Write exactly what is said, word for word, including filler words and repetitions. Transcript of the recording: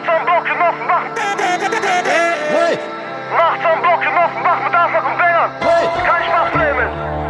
Nachts am Block in Offenbach. Hey! Nachts am Block in Offenbach mit Anschlag und Sängern. Hey! Kein Spaß, Clemens.